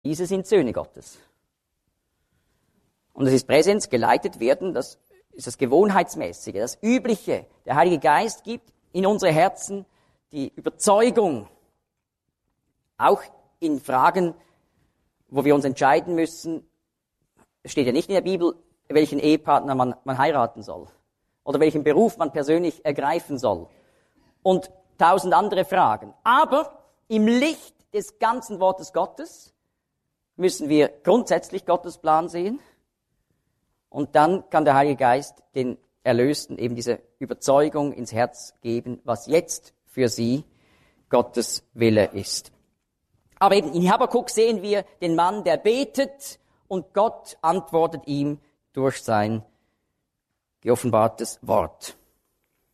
Diese sind Söhne Gottes. Und es ist Präsens, geleitet werden, das ist das Gewohnheitsmäßige, das Übliche. Der Heilige Geist gibt in unsere Herzen die Überzeugung, auch in Fragen, wo wir uns entscheiden müssen, es steht ja nicht in der Bibel, welchen Ehepartner man heiraten soll oder welchen Beruf man persönlich ergreifen soll und 1000 andere Fragen. Aber im Licht des ganzen Wortes Gottes müssen wir grundsätzlich Gottes Plan sehen und dann kann der Heilige Geist den Erlösten eben diese Überzeugung ins Herz geben, was jetzt für sie Gottes Wille ist. Aber eben in Habakuk sehen wir den Mann, der betet und Gott antwortet ihm durch sein geoffenbartes Wort.